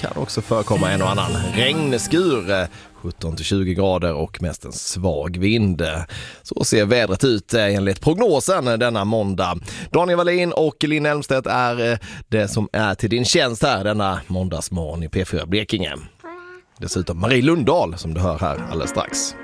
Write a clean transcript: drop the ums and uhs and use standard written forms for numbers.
kan också förekomma en och annan regnskur. 17-20 grader och mest en svag vind. Så ser vädret ut enligt prognosen denna måndag. Daniel Wallin och Linn Elmstedt är det som är till din tjänst här denna måndagsmorgon i P4 Blekinge. Dessutom Marie Lundahl som du hör här alldeles strax.